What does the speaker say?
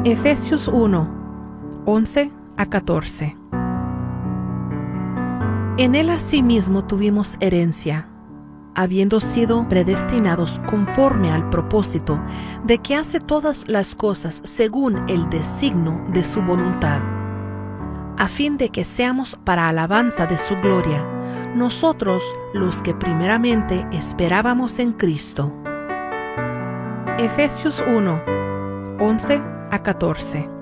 Efesios 1, 11 a 14. En él asimismo tuvimos herencia, habiendo sido predestinados conforme al propósito de que hace todas las cosas según el designio de su voluntad, a fin de que seamos para alabanza de su gloria, nosotros los que primeramente esperábamos en Cristo. Efesios 1, 11 a 14.